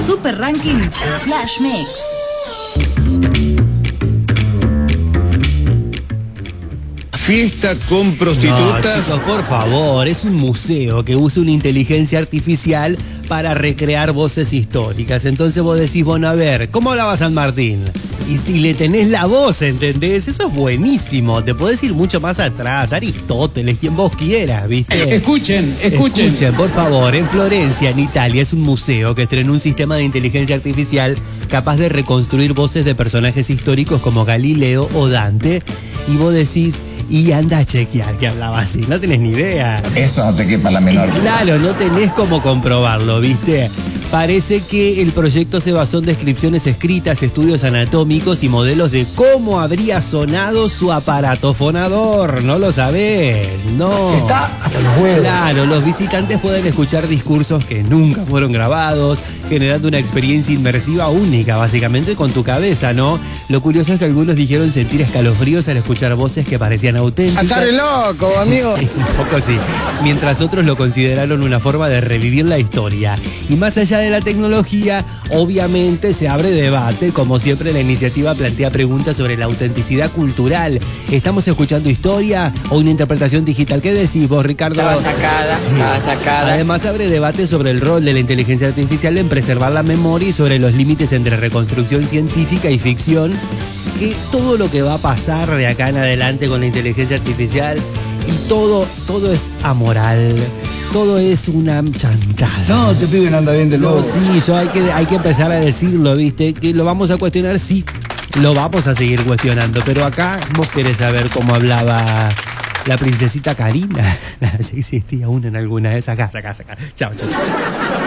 Super Ranking Flash Mix. Fiesta con prostitutas. No, chicos, por favor, es un museo que usa una inteligencia artificial para recrear voces históricas. Entonces vos decís, bueno, a ver, ¿cómo hablaba San Martín? Y si le tenés la voz, ¿entendés? Eso es buenísimo. Te podés ir mucho más atrás, Aristóteles, quien vos quieras, ¿viste? Escuchen. Escuchen, por favor. En Florencia, en Italia, es un museo que estrenó un sistema de inteligencia artificial capaz de reconstruir voces de personajes históricos como Galileo o Dante. Y vos decís, y anda a chequear que hablaba así, no tenés ni idea. Eso no te quepa la menor. Claro, no tenés cómo comprobarlo, ¿viste? Parece que el proyecto se basó en descripciones escritas, estudios anatómicos y modelos de cómo habría sonado su aparato fonador. ¿No lo sabés? No. Está hasta los huevos. Claro, los visitantes pueden escuchar discursos que nunca fueron grabados, generando una experiencia inmersiva única, básicamente con tu cabeza, ¿no? Lo curioso es que algunos dijeron sentir escalofríos al escuchar voces que parecían auténticas. Acá re loco, amigo. Sí, un poco sí. Mientras otros lo consideraron una forma de revivir la historia. Y más allá de la tecnología, obviamente se abre debate. Como siempre, la iniciativa plantea preguntas sobre la autenticidad cultural. ¿Estamos escuchando historia o una interpretación digital? ¿Qué decís vos, Ricardo? Estaba sacada. Además, abre debate sobre el rol de la inteligencia artificial en preservar la memoria y sobre los límites entre reconstrucción científica y ficción. Que todo lo que va a pasar de acá en adelante con la inteligencia artificial y todo es amoral, todo es una chantada. No, te pibe no anda bien del No, lobo. sí, hay que empezar a decirlo, ¿viste? Que lo vamos a cuestionar, sí, lo vamos a seguir cuestionando, pero acá vos querés saber cómo hablaba la princesita Karina. Si existía una en alguna de esas. Acá. Chao.